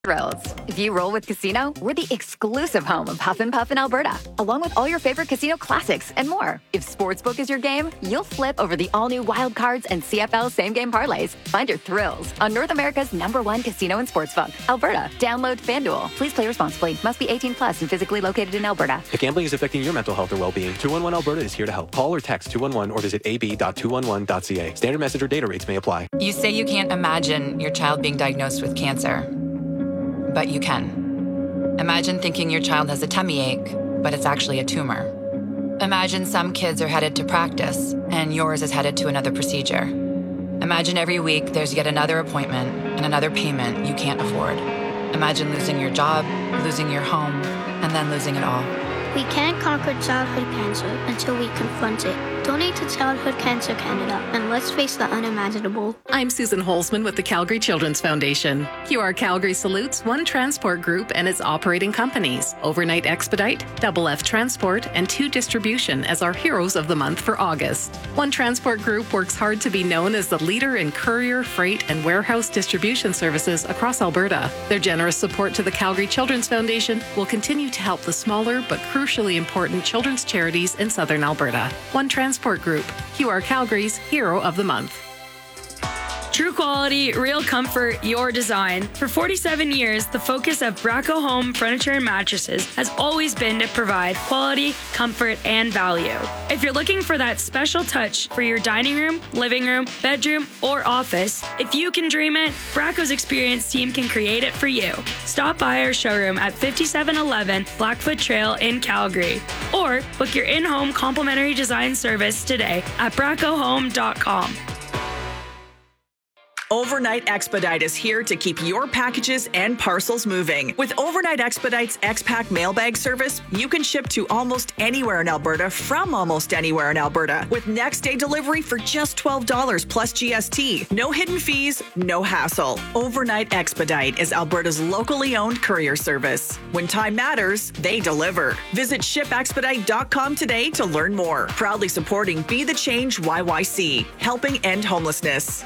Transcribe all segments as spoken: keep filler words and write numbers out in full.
Thrills. If you roll with Casino, we're the exclusive home of Huff and Puff in Alberta, along with all your favorite casino classics and more. If Sportsbook is your game, you'll flip over the all-new Wild Cards and C F L same-game parlays. Find your thrills on North America's number one casino and sportsbook, Alberta. Download FanDuel. Please play responsibly. Must be eighteen plus and physically located in Alberta. If gambling is affecting your mental health or well-being, two one one Alberta is here to help. Call or text two one one or visit a b dot two one one dot c a. Standard message or data rates may apply. You say you can't imagine your child being diagnosed with cancer, but you can. Imagine thinking your child has a tummy ache, but it's actually a tumor. Imagine some kids are headed to practice, and yours is headed to another procedure. Imagine every week there's yet another appointment and another payment you can't afford. Imagine losing your job, losing your home, and then losing it all. We can't conquer childhood cancer until we confront it. Donate to Childhood Cancer Canada, and let's face the unimaginable. I'm Susan Holzman with the Calgary Children's Foundation. Q R Calgary salutes One Transport Group and its operating companies, Overnight Expedite, Double F Transport, and Two Distribution as our heroes of the month for August. One Transport Group works hard to be known as the leader in courier, freight, and warehouse distribution services across Alberta. Their generous support to the Calgary Children's Foundation will continue to help the smaller but crucially important children's charities in southern Alberta. One Transport Group, Q R Calgary's Hero of the Month. True quality, real comfort, your design. For forty-seven years, the focus of Bracco Home Furniture and Mattresses has always been to provide quality, comfort, and value. If you're looking for that special touch for your dining room, living room, bedroom, or office, if you can dream it, Bracco's experienced team can create it for you. Stop by our showroom at fifty-seven eleven Blackfoot Trail in Calgary, or book your in-home complimentary design service today at bracco home dot com. Overnight Expedite is here to keep your packages and parcels moving. With Overnight Expedite's X-Pack mailbag service, you can ship to almost anywhere in Alberta from almost anywhere in Alberta with next day delivery for just twelve dollars plus G S T. No hidden fees, no hassle. Overnight Expedite is Alberta's locally owned courier service. When time matters, they deliver. Visit ship expedite dot com today to learn more. Proudly supporting Be the Change Y Y C, helping end homelessness.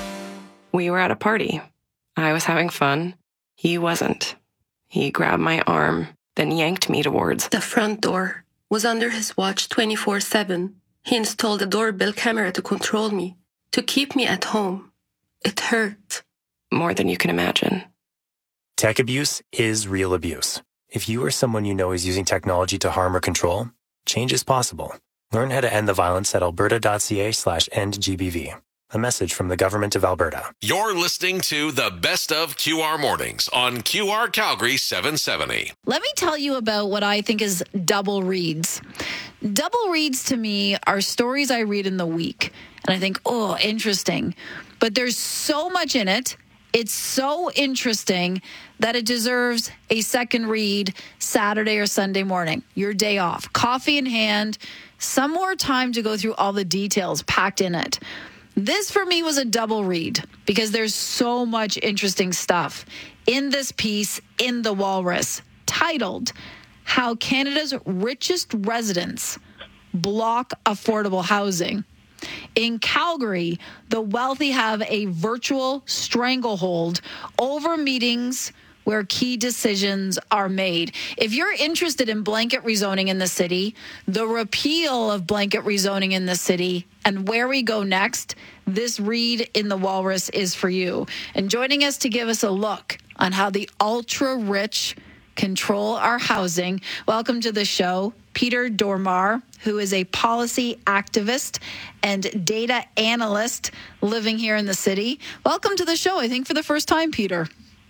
We were at a party. I was having fun. He wasn't. He grabbed my arm, then yanked me towards the front door. Was under his watch twenty-four seven. He installed a doorbell camera to control me, to keep me at home. It hurt. More than you can imagine. Tech abuse is real abuse. If you or someone you know is using technology to harm or control, change is possible. Learn how to end the violence at alberta.ca slash endgbv. A message from the Government of Alberta. You're listening to the Best of Q R Mornings on Q R Calgary seven seventy. Let me tell you about what I think is double reads. Double reads to me are stories I read in the week. And I think, oh, interesting. But there's so much in it. It's so interesting that it deserves a second read Saturday or Sunday morning, your day off. Coffee in hand, some more time to go through all the details packed in it. This, for me, was a double read because there's so much interesting stuff in this piece in The Walrus titled, How Canada's Richest Residents Block Affordable Housing. In Calgary, the wealthy have a virtual stranglehold over meetings where key decisions are made. If you're interested in blanket rezoning in the city, the repeal of blanket rezoning in the city, and where we go next, this read in The Walrus is for you. And joining us to give us a look on how the ultra-rich control our housing, welcome to the show, Peter Dormar, who is a policy activist and data analyst living here in the city. Welcome to the show, I think for the first time, Peter.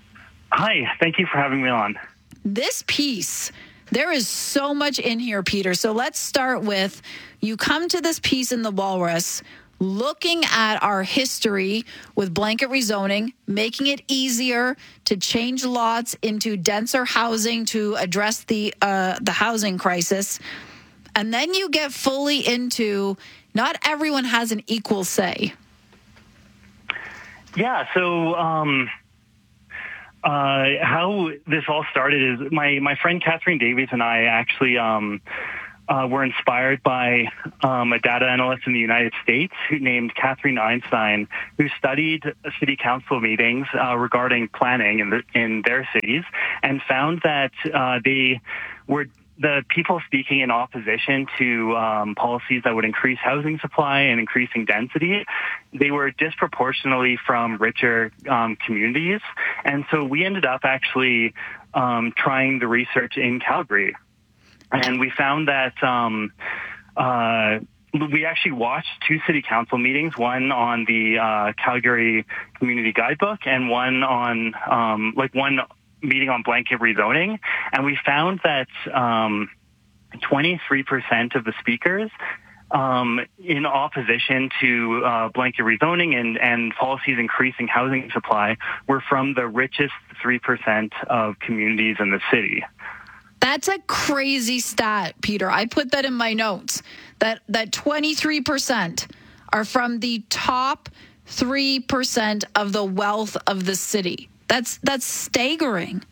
Hi, thank you for having me on. This piece, there is so much in here, Peter. So let's start with, you come to this piece in The Walrus looking at our history with blanket rezoning, making it easier to change lots into denser housing to address the uh, the housing crisis. And then you get fully into not everyone has an equal say. Yeah, so um, uh, how this all started is my, my friend Catherine Davies and I actually um, uh, were inspired by um, a data analyst in the United States who named Catherine Einstein, who studied city council meetings uh, regarding planning in, the, in their cities and found that uh, they were the people speaking in opposition to um, policies that would increase housing supply and increasing density, they were disproportionately from richer um, communities. And so we ended up actually um, trying the research in Calgary. And we found that um, uh, we actually watched two city council meetings, one on the uh, Calgary Community Guidebook and one on, um, like one meeting on blanket rezoning, and we found that um, twenty-three percent of the speakers um, in opposition to uh, blanket rezoning and, and policies increasing housing supply were from the richest three percent of communities in the city. That's a crazy stat, Peter. I put that in my notes, that, that twenty-three percent are from the top three percent of the wealth of the city. That's that's staggering.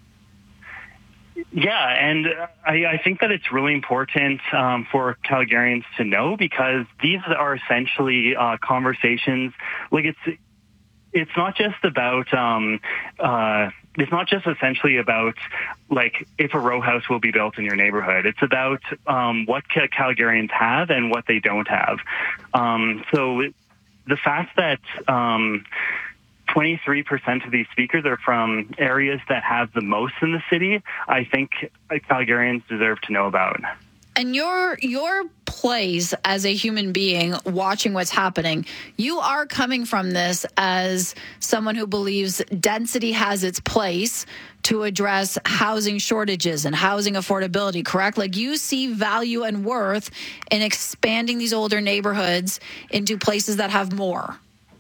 Yeah, and I, I think that it's really important um, for Calgarians to know, because these are essentially uh, conversations. Like it's it's not just about um, uh, it's not just essentially about like if a row house will be built in your neighborhood. It's about um, what Calgarians have and what they don't have. Um, so the fact that um, twenty-three percent of these speakers are from areas that have the most in the city, I think Calgarians deserve to know about. And your your place as a human being watching what's happening, you are coming from this as someone who believes density has its place to address housing shortages and housing affordability, correct? Like you see value and worth in expanding these older neighborhoods into places that have more.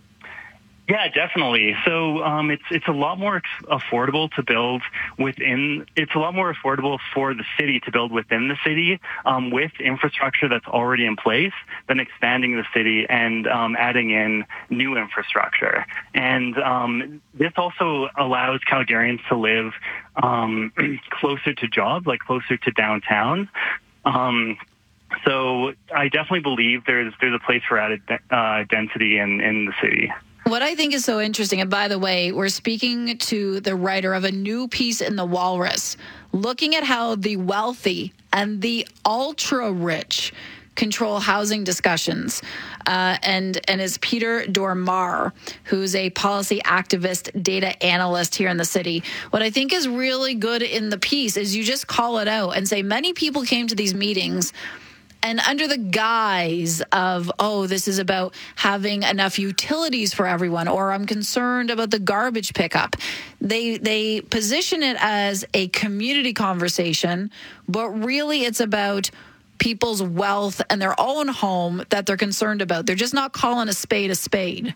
Yeah, definitely. So um, it's it's a lot more ex- affordable to build within. It's a lot more affordable for the city to build within the city um, with infrastructure that's already in place than expanding the city and um, adding in new infrastructure. And um, this also allows Calgarians to live um, closer to jobs, like closer to downtown. Um, so I definitely believe there's there's a place for added uh, density in, in the city. What I think is so interesting, and by the way, we're speaking to the writer of a new piece in The Walrus, looking at how the wealthy and the ultra-rich control housing discussions. Uh, and, and is Peter Dormar, who's a policy activist, data analyst here in the city. What I think is really good in the piece is you just call it out and say many people came to these meetings and under the guise of, oh, this is about having enough utilities for everyone, or I'm concerned about the garbage pickup, they they position it as a community conversation, but really it's about people's wealth and their own home that they're concerned about. They're just not calling a spade a spade.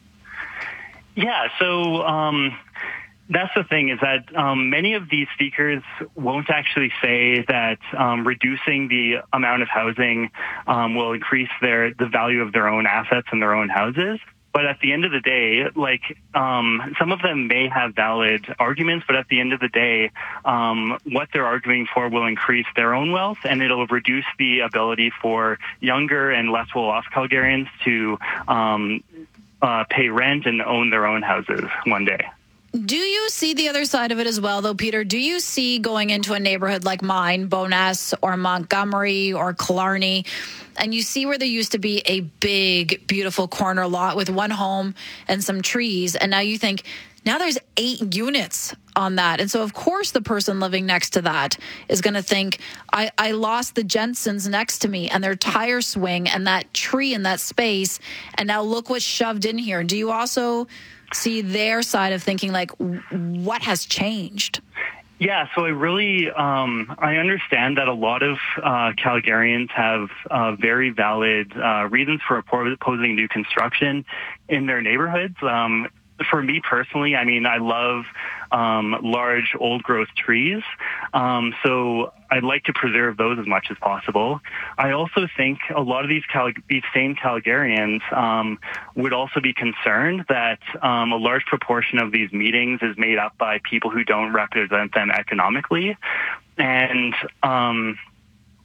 Yeah, so um, that's the thing, is that um, many of these speakers won't actually say that um, reducing the amount of housing um, will increase their the value of their own assets and their own houses. But at the end of the day, like um, some of them may have valid arguments, but at the end of the day, um, what they're arguing for will increase their own wealth, and it'll reduce the ability for younger and less well-off Calgarians to um, uh, pay rent and own their own houses one day. Do you see the other side of it as well, though, Peter? Do you see going into a neighborhood like mine, Bowness or Montgomery or Killarney, and you see where there used to be a big, beautiful corner lot with one home and some trees, and now you think, now there's eight units on that. And so, of course, the person living next to that is going to think, I, I lost the Jensens next to me and their tire swing and that tree in that space, and now look what's shoved in here. Do you also see their side of thinking, like, what has changed? Yeah, so I really, um, I understand that a lot of uh, Calgarians have uh, very valid uh, reasons for opposing new construction in their neighborhoods. Um, for me personally, I mean, I love um, large old growth trees. Um, so I'd like to preserve those as much as possible. I also think a lot of these Cal- these same Calgarians um, would also be concerned that um, a large proportion of these meetings is made up by people who don't represent them economically. And um,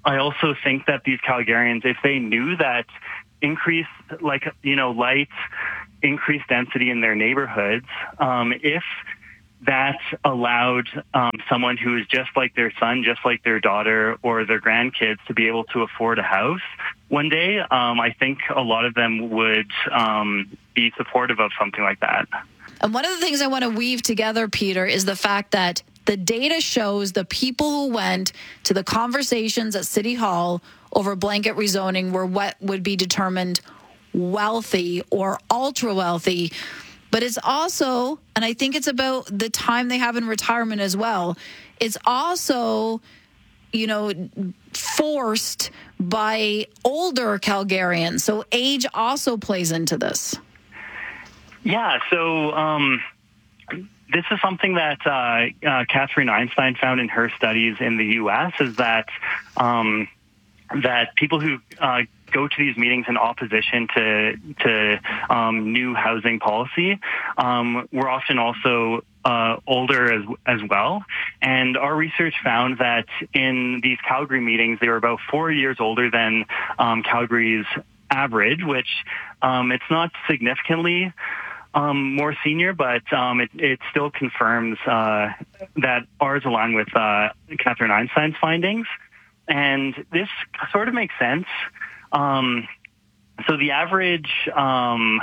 I also think that these Calgarians, if they knew that increased, like, you know, light, increased density in their neighborhoods, um, if that allowed um, someone who is just like their son, just like their daughter or their grandkids to be able to afford a house one day, um, I think a lot of them would um, be supportive of something like that. And one of the things I want to weave together, Peter, is the fact that the data shows the people who went to the conversations at City Hall over blanket rezoning were what would be determined wealthy or ultra wealthy. But it's also, and I think it's about the time they have in retirement as well, it's also, you know, forced by older Calgarians. So age also plays into this. Yeah, so um, this is something that uh, uh, Catherine Einstein found in her studies in the U S is that um, that people who uh, go to these meetings in opposition to to um, new housing policy um, were often also uh, older as as well. And our research found that in these Calgary meetings, they were about four years older than um, Calgary's average, which um, it's not significantly um, more senior, but um, it, it still confirms uh, that ours align with uh, Catherine Einstein's findings. And this sort of makes sense. Um, so the average, um,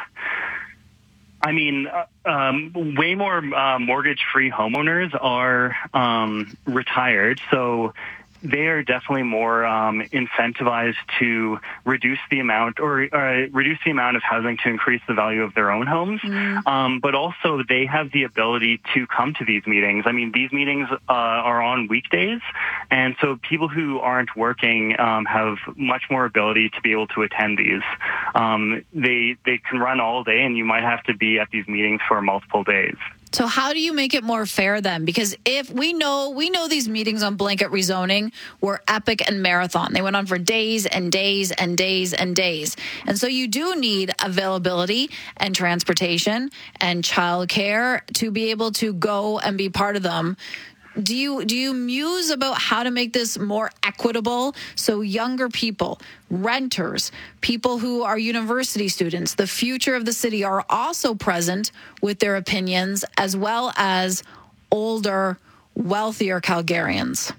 I mean, uh, um, way more uh, mortgage-free homeowners are um, retired. So they are definitely more um, incentivized to reduce the amount or uh, reduce the amount of housing to increase the value of their own homes. Mm. Um, but also they have the ability to come to these meetings. I mean, these meetings uh, are on weekdays. And so people who aren't working um, have much more ability to be able to attend these. Um, they, they can run all day and you might have to be at these meetings for multiple days. So how do you make it more fair then? Because if we know, we know these meetings on blanket rezoning were epic and marathon. They went on for days and days and days and days. And so you do need availability and transportation and childcare to be able to go and be part of them. Do you do you muse about how to make this more equitable so younger people, renters, people who are university students, the future of the city are also present with their opinions as well as older, wealthier Calgarians?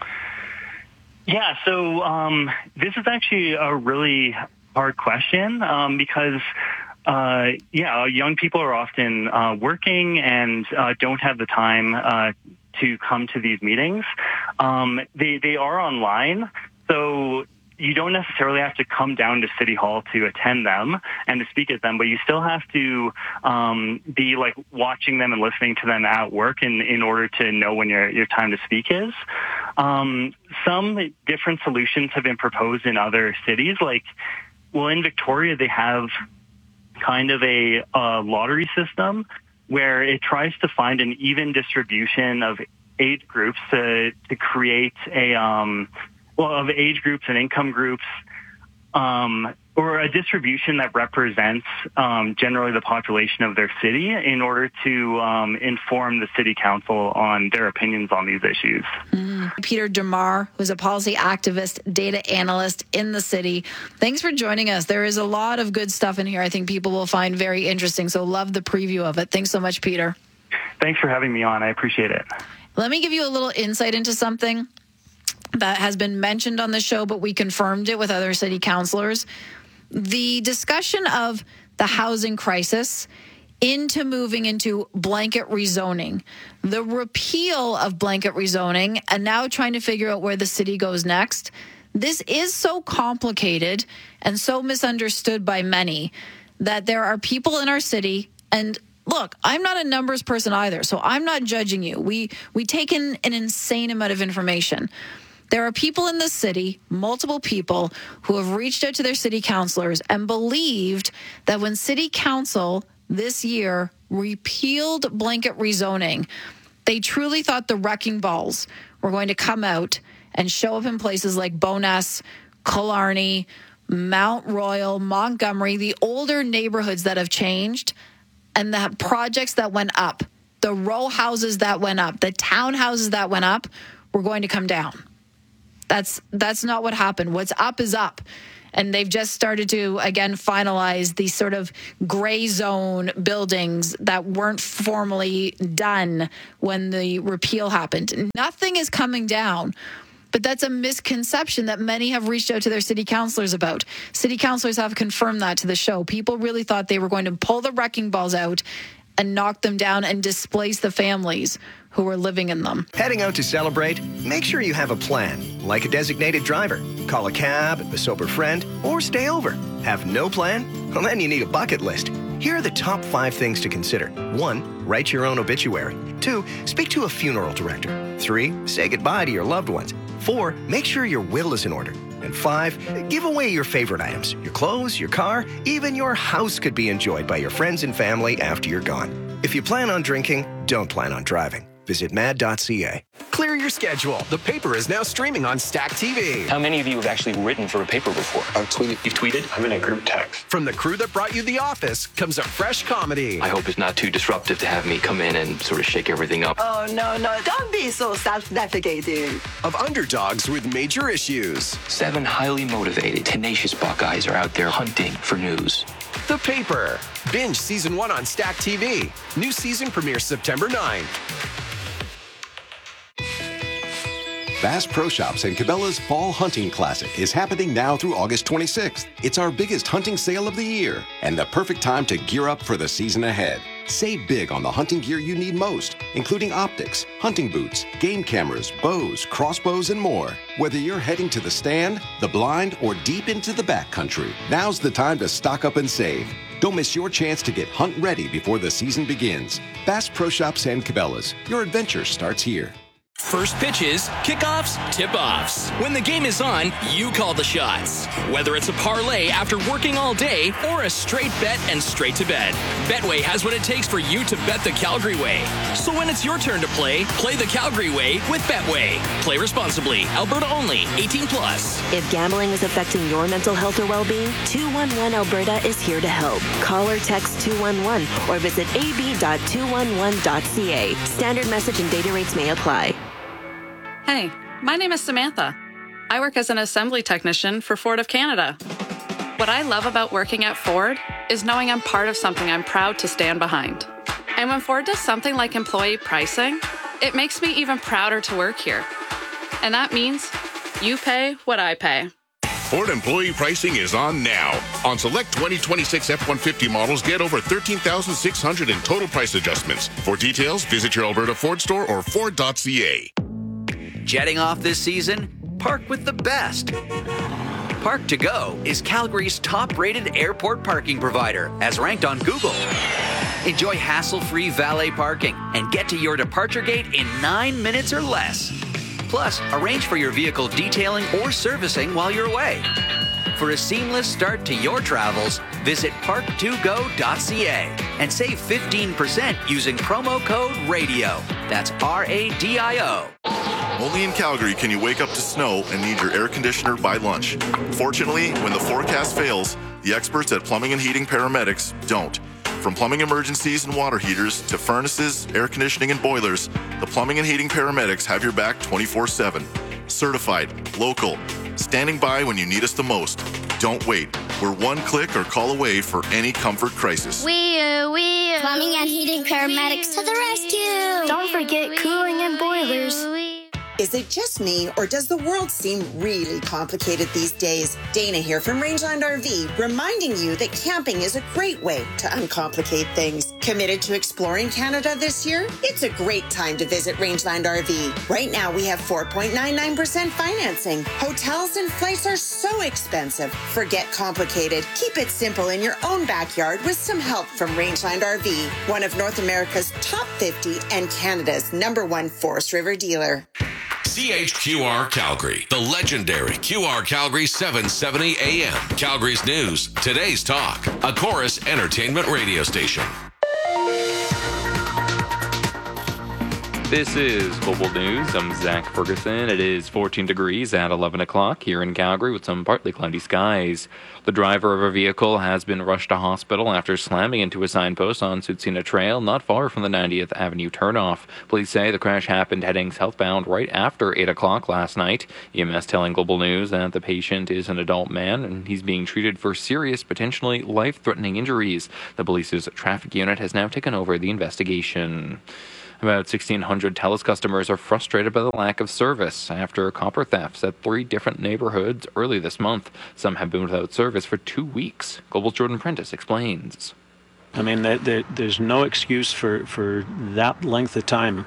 Yeah, so um, this is actually a really hard question um, because uh, yeah, young people are often uh, working and uh, don't have the time uh, to come to these meetings. Um, they, they are online, so you don't necessarily have to come down to City Hall to attend them and to speak at them, but you still have to um, be like watching them and listening to them at work in, in order to know when your, your time to speak is. Um, some different solutions have been proposed in other cities. Like, well, in Victoria, they have kind of a, a lottery system where it tries to find an even distribution of age groups to to create a um, well of age groups and income groups, um, or a distribution that represents um, generally the population of their city in order to um, inform the city council on their opinions on these issues. Mm. Peter Demar, who's a policy activist, data analyst in the city. Thanks for joining us. There is a lot of good stuff in here I think people will find very interesting, so love the preview of it. Thanks so much, Peter. Thanks for having me on. I appreciate it. Let me give you a little insight into something that has been mentioned on the show, but we confirmed it with other city councilors. The discussion of the housing crisis into moving into blanket rezoning, the repeal of blanket rezoning, and now trying to figure out where the city goes next. This is so complicated and so misunderstood by many that there are people in our city, and look, I'm not a numbers person either, so I'm not judging you. We we take in an insane amount of information. There are people in the city, multiple people, who have reached out to their city councilors and believed that when city council this year repealed blanket rezoning, they truly thought the wrecking balls were going to come out and show up in places like Bowness, Killarney, Mount Royal, Montgomery, the older neighborhoods that have changed, and the projects that went up, the row houses that went up, the townhouses that went up, were going to come down. That's that's not what happened. What's up is up. And they've just started to, again, finalize these sort of gray zone buildings that weren't formally done when the repeal happened. Nothing is coming down. But that's a misconception that many have reached out to their city councillors about. City councillors have confirmed that to the show. People really thought they were going to pull the wrecking balls out and knock them down and displace the families who were living in them. Heading out to celebrate? Make sure you have a plan, like a designated driver. Call a cab, a sober friend, or stay over. Have no plan? Well, then you need a bucket list. Here are the top five things to consider. One, write your own obituary. Two, speak to a funeral director. Three, say goodbye to your loved ones. Four, make sure your will is in order. And five, give away your favorite items. Your clothes, your car, even your house could be enjoyed by your friends and family after you're gone. If you plan on drinking, don't plan on driving. Visit mad dot c a. Clear your schedule. The Paper is now streaming on Stack T V. How many of you have actually written for a paper before? I've tweeted. You've tweeted? I'm in a group text. From the crew that brought you The Office comes a fresh comedy. I hope it's not too disruptive to have me come in and sort of shake everything up. Oh, no, no. Don't be so self-deprecating. Of underdogs with major issues. Seven highly motivated, tenacious Buckeyes are out there hunting for news. The Paper. Binge season one on Stack T V. New season premieres September ninth. Bass Pro Shops and Cabela's Fall Hunting Classic is happening now through August twenty-sixth. It's our biggest hunting sale of the year and the perfect time to gear up for the season ahead. Save big on the hunting gear you need most, including optics, hunting boots, game cameras, bows, crossbows, and more. Whether you're heading to the stand, the blind, or deep into the backcountry, now's the time to stock up and save. Don't miss your chance to get hunt ready before the season begins. Bass Pro Shops and Cabela's. Your adventure starts here. First pitches, kickoffs, tip-offs. When the game is on, you call the shots. Whether it's a parlay after working all day or a straight bet and straight to bed, Betway has what it takes for you to bet the Calgary way. So when it's your turn to play, play the Calgary way with Betway. Play responsibly. Alberta only. eighteen plus. If gambling is affecting your mental health or well-being, two one one Alberta is here to help. Call or text two one one or visit a b dot two one one dot c a. Standard message and data rates may apply. Hey, my name is Samantha. I work as an assembly technician for Ford of Canada. What I love about working at Ford is knowing I'm part of something I'm proud to stand behind. And when Ford does something like employee pricing, it makes me even prouder to work here. And that means you pay what I pay. Ford employee pricing is on now. On select twenty twenty-six F one fifty models, get over thirteen thousand six hundred dollars in total price adjustments. For details, visit your Alberta Ford store or Ford dot c a. Jetting off this season? Park with the best. Park to Go is Calgary's top-rated airport parking provider, as ranked on Google. Enjoy hassle-free valet parking and get to your departure gate in nine minutes or less. Plus, arrange for your vehicle detailing or servicing while you're away. For a seamless start to your travels, visit park to go dot c a and save fifteen percent using promo code RADIO. That's R A D I O. Only in Calgary can you wake up to snow and need your air conditioner by lunch. Fortunately, when the forecast fails, the experts at Plumbing and Heating Paramedics don't. From plumbing emergencies and water heaters to furnaces, air conditioning, and boilers, the Plumbing and Heating Paramedics have your back twenty-four seven. Certified, local, standing by when you need us the most. Don't wait. We're one click or call away for any comfort crisis. We, uh, we, uh, Plumbing and Heating Paramedics to the rescue. Don't forget cooling and boilers. Is it just me, or does the world seem really complicated these days? Dana here from Rangeland R V, reminding you that camping is a great way to uncomplicate things. Committed to exploring Canada this year? It's a great time to visit Rangeland R V. Right now, we have four point nine nine percent financing. Hotels and flights are so expensive. Forget complicated. Keep it simple in your own backyard with some help from Rangeland R V, one of North America's top fifty and Canada's number one Forest River dealer. C H Q R Calgary, the legendary Q R Calgary seven seventy A M. Calgary's news, today's talk, a Chorus Entertainment radio station. This is Global News. I'm Zach Ferguson. It is fourteen degrees at eleven o'clock here in Calgary with some partly cloudy skies. The driver of a vehicle has been rushed to hospital after slamming into a signpost on Tsutsina Trail not far from the ninetieth Avenue turnoff. Police say the crash happened heading southbound right after eight o'clock last night. E M S telling Global News that the patient is an adult man and he's being treated for serious, potentially life-threatening injuries. The police's traffic unit has now taken over the investigation. About sixteen hundred TELUS customers are frustrated by the lack of service after copper thefts at three different neighborhoods early this month. Some have been without service for two weeks. Global's Jordan Prentice explains. I mean, the, the, there's no excuse for, for that length of time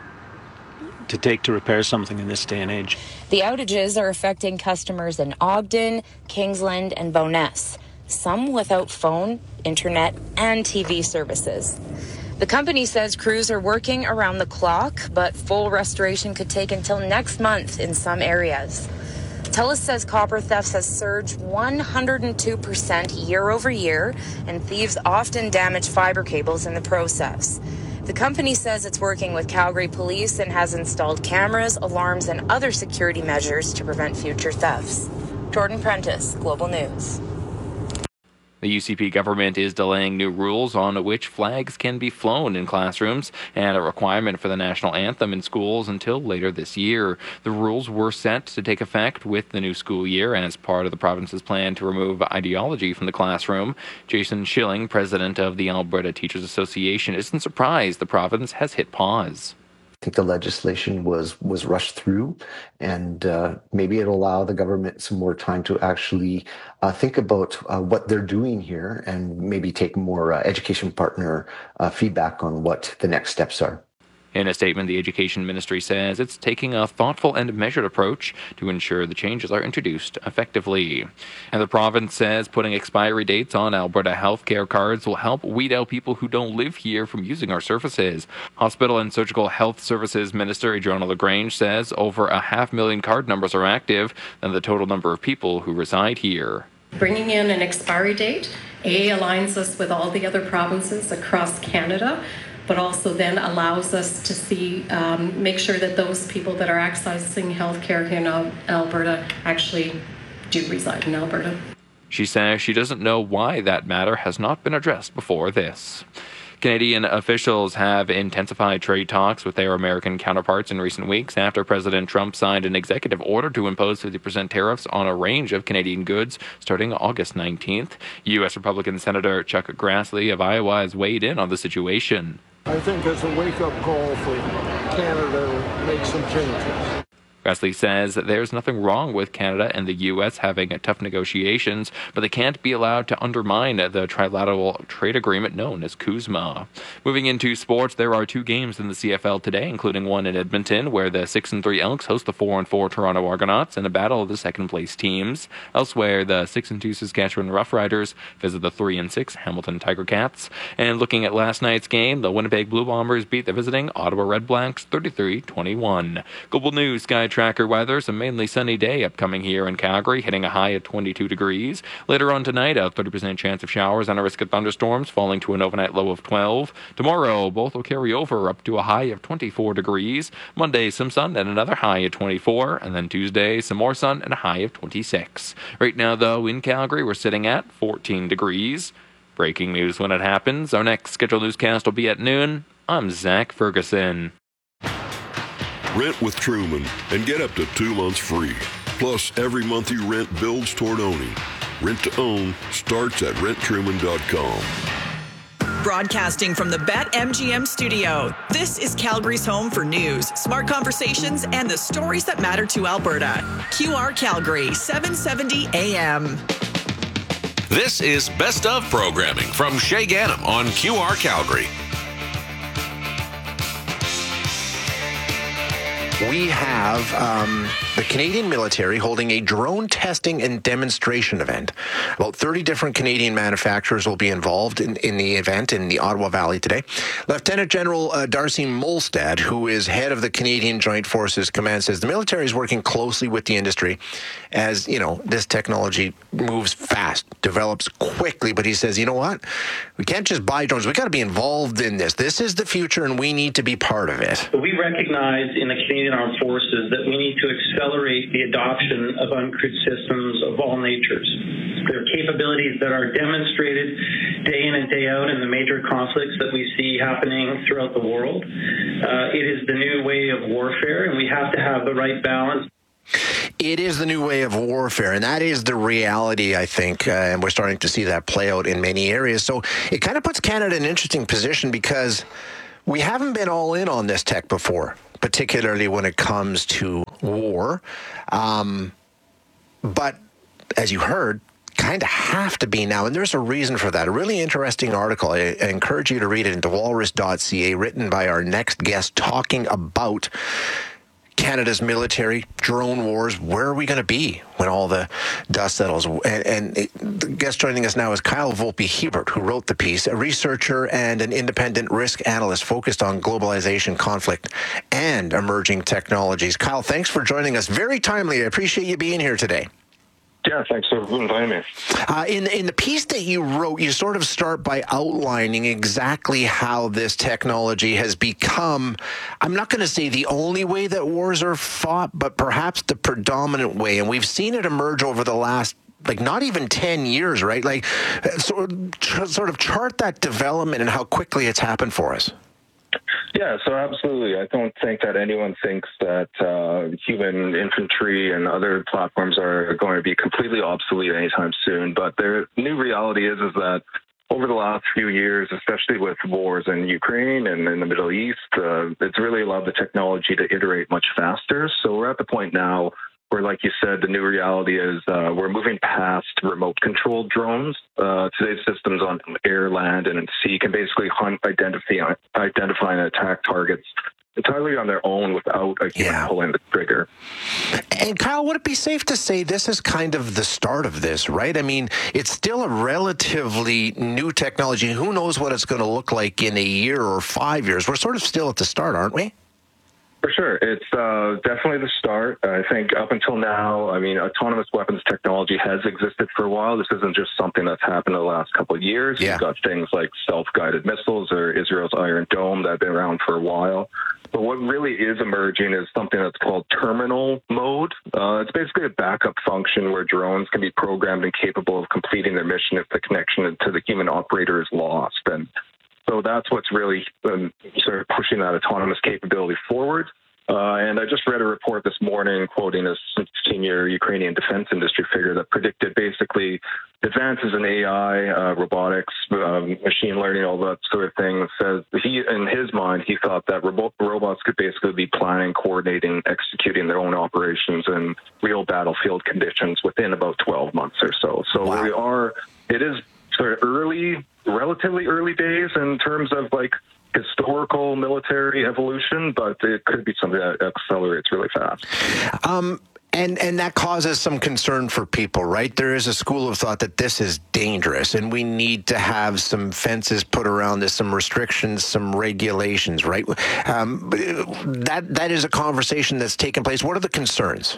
to take to repair something in this day and age. The outages are affecting customers in Ogden, Kingsland, and Bowness, some without phone, internet, and T V services. The company says crews are working around the clock, but full restoration could take until next month in some areas. TELUS says copper thefts has surged one hundred two percent year over year, and thieves often damage fiber cables in the process. The company says it's working with Calgary Police and has installed cameras, alarms, and other security measures to prevent future thefts. Jordan Prentice, Global News. The U C P government is delaying new rules on which flags can be flown in classrooms and a requirement for the national anthem in schools until later this year. The rules were set to take effect with the new school year as part of the province's plan to remove ideology from the classroom. Jason Schilling, president of the Alberta Teachers Association, isn't surprised the province has hit pause. I think the legislation was was rushed through, and uh, maybe it'll allow the government some more time to actually uh, think about uh, what they're doing here and maybe take more uh, education partner uh, feedback on what the next steps are. In a statement, the Education Ministry says it's taking a thoughtful and measured approach to ensure the changes are introduced effectively. And the province says putting expiry dates on Alberta healthcare cards will help weed out people who don't live here from using our services. Hospital and Surgical Health Services Minister Adriana LaGrange says over a half million card numbers are active than the total number of people who reside here. Bringing in an expiry date, A, aligns us with all the other provinces across Canada, but also then allows us to see, um, make sure that those people that are accessing healthcare here in Alberta actually do reside in Alberta. She says she doesn't know why that matter has not been addressed before this. Canadian officials have intensified trade talks with their American counterparts in recent weeks after President Trump signed an executive order to impose fifty percent tariffs on a range of Canadian goods starting August nineteenth. U S Republican Senator Chuck Grassley of Iowa has weighed in on the situation. I think it's a wake-up call for Canada to make some changes. Grassley says that there's nothing wrong with Canada and the U S having tough negotiations, but they can't be allowed to undermine the trilateral trade agreement known as CUSMA. Moving into sports, there are two games in the C F L today, including one in Edmonton, where the six and three Elks host the four and four Toronto Argonauts in a battle of the second-place teams. Elsewhere, the six and two Saskatchewan Roughriders visit the three and six Hamilton Tiger Cats. And looking at last night's game, the Winnipeg Blue Bombers beat the visiting Ottawa Red Blacks thirty-three twenty-one. Global News Sky Tracker weather, a mainly sunny day upcoming here in Calgary, hitting a high of twenty-two degrees. Later on tonight, a thirty percent chance of showers and a risk of thunderstorms, falling to an overnight low of twelve. Tomorrow, both will carry over up to a high of twenty-four degrees. Monday, some sun and another high of twenty-four. And then Tuesday, some more sun and a high of twenty-six. Right now, though, in Calgary, we're sitting at fourteen degrees. Breaking news when it happens. Our next scheduled newscast will be at noon. I'm Zach Ferguson. Rent with Truman and get up to two months free. Plus, every month you rent builds toward owning. Rent to own starts at rent truman dot com. Broadcasting from the BetMGM studio, this is Calgary's home for news, smart conversations, and the stories that matter to Alberta. Q R Calgary, seven seventy A M. This is Best of programming from Shay Ganem on Q R Calgary. we have um, the Canadian military holding a drone testing and demonstration event. About thirty different Canadian manufacturers will be involved in, in the event in the Ottawa Valley today. Lieutenant General uh, Darcy Molstad, who is head of the Canadian Joint Forces Command, says the military is working closely with the industry as, you know, this technology moves fast, develops quickly. But he says, you know what? We can't just buy drones. We got to be involved in this. This is the future, and we need to be part of it. We recognize in the Canadian Armed Forces that we need to accelerate the adoption of uncrewed systems of all natures. There are capabilities that are demonstrated day in and day out in the major conflicts that we see happening throughout the world. Uh, it is the new way of warfare, and we have to have the right balance. It is the new way of warfare, and that is the reality, I think, uh, and we're starting to see that play out in many areas. So it kind of puts Canada in an interesting position because we haven't been all in on this tech before, particularly when it comes to war. Um, but as you heard, kind of have to be now, and there's a reason for that. A really interesting article. I, I encourage you to read it into walrus dot c a, written by our next guest, talking about Canada's military, drone wars. Where are we going to be when all the dust settles? And, and it, the guest joining us now is Kyle Volpe-Hebert, who wrote the piece, a researcher and an independent risk analyst focused on globalization, conflict, and emerging technologies. Kyle, thanks for joining us. Very timely. I appreciate you being here today. Yeah, thanks for inviting me. Uh, in, in the piece that you wrote, you sort of start by outlining exactly how this technology has become, I'm not going to say the only way that wars are fought, but perhaps the predominant way. And we've seen it emerge over the last, like, not even ten years, right? Like, sort of, sort of chart that development and how quickly it's happened for us. Yeah, so absolutely. I don't think that anyone thinks that uh, human infantry and other platforms are going to be completely obsolete anytime soon. But the new reality is, is that over the last few years, especially with wars in Ukraine and in the Middle East, uh, it's really allowed the technology to iterate much faster. So we're at the point now where, like you said, the new reality is uh, we're moving past remote-controlled drones. Uh, today's systems on air, land, and at sea can basically hunt, identify, identify and attack targets entirely on their own without a human yeah. pulling the trigger. And Kyle, would it be safe to say this is kind of the start of this, right? I mean, it's still a relatively new technology. Who knows what it's going to look like in a year or five years? We're sort of still at the start, aren't we? For sure. It's uh, definitely the start. I think up until now, I mean, autonomous weapons technology has existed for a while. This isn't just something that's happened in the last couple of years. Yeah. You've got things like self-guided missiles or Israel's Iron Dome that have been around for a while. But what really is emerging is something that's called terminal mode. Uh, it's basically a backup function where drones can be programmed and capable of completing their mission if the connection to the human operator is lost. And so that's what's really um, sort of pushing that autonomous capability forward. Uh, and I just read a report this morning quoting a senior Ukrainian defense industry figure that predicted basically advances in A I, uh, robotics, um, machine learning, all that sort of thing. Says he, in his mind, he thought that robo- robots could basically be planning, coordinating, executing their own operations in real battlefield conditions within about twelve months or so. So wow. we are, it is sort of early, relatively early days in terms of like historical military evolution, but it could be something that accelerates really fast. Um, and and that causes some concern for people, right? There is a school of thought that this is dangerous, and we need to have some fences put around this, some restrictions, some regulations, right? Um, that that is a conversation that's taken place. What are the concerns?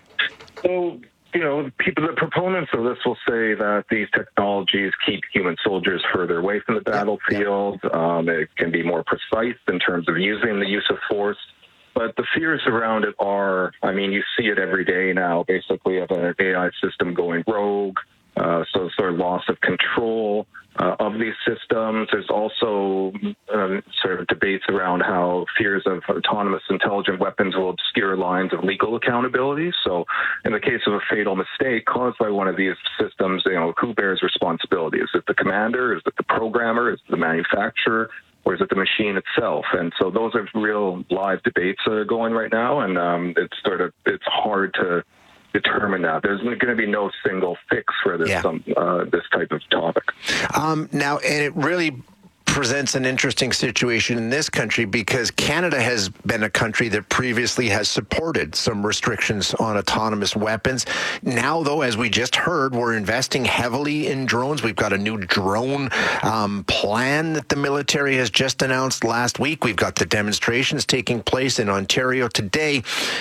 So, you know, people, the proponents of this will say that these technologies keep human soldiers further away from the battlefield. Yeah, yeah. Um, it can be more precise in terms of using the use of force. But the fears around it are, I mean, you see it every day now, basically, of an A I system going rogue. Uh, so sort of loss of control uh, of these systems. There's also um, sort of debates around how fears of autonomous intelligent weapons will obscure lines of legal accountability. So in the case of a fatal mistake caused by one of these systems, you know, who bears responsibility? Is it the commander? Is it the programmer? Is it the manufacturer? Or is it the machine itself? And so those are real live debates that are going right now. And um, it's sort of, it's hard to determine that. There's going to be no single fix for this yeah. um, uh, this type of topic. Um, now, and it really presents an interesting situation in this country because Canada has been a country that previously has supported some restrictions on autonomous weapons. Now, though, as we just heard, we're investing heavily in drones. We've got a new drone um, plan that the military has just announced last week. We've got the demonstrations taking place in Ontario today.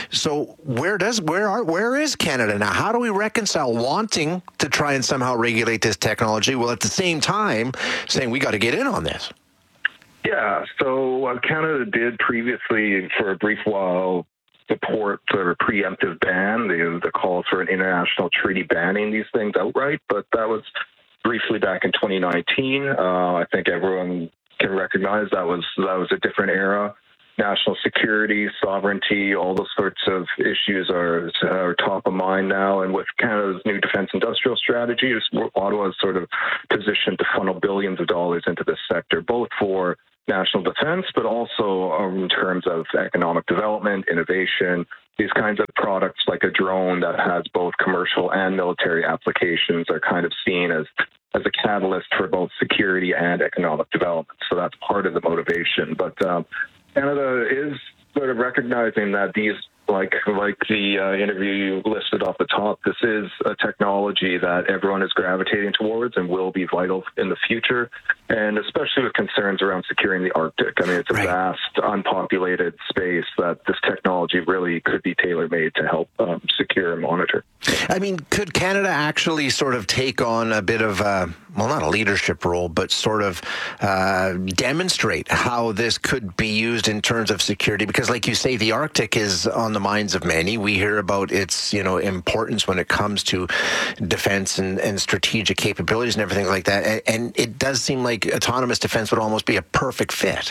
So where does where are where is Canada now? How do we reconcile wanting to try and somehow regulate this technology while at the same time saying we got to get in on this? Yeah, so uh, Canada did previously, for a brief while, support sort of a preemptive ban, the, the calls for an international treaty banning these things outright, but that was briefly back in twenty nineteen. Uh, I think everyone can recognize that was that was a different era. National security, sovereignty, all those sorts of issues are, are top of mind now. And with Canada's new defense industrial strategy, Ottawa is sort of positioned to funnel billions of dollars into this sector, both for national defense, but also um, in terms of economic development, innovation, these kinds of products like a drone that has both commercial and military applications are kind of seen as as a catalyst for both security and economic development. So that's part of the motivation. But um, Canada is sort of recognizing that these, like like the uh, interview you listed off the top, this is a technology that everyone is gravitating towards and will be vital in the future, and especially with concerns around securing the Arctic. I mean, it's a right. vast, unpopulated space that this technology really could be tailor-made to help um, secure and monitor. I mean, could Canada actually sort of take on a bit of a, well, not a leadership role, but sort of uh, demonstrate how this could be used in terms of security? Because like you say, the Arctic is on the minds of many. We hear about its, you know, importance when it comes to defense and, and strategic capabilities and everything like that. And, and it does seem like autonomous defense would almost be a perfect fit.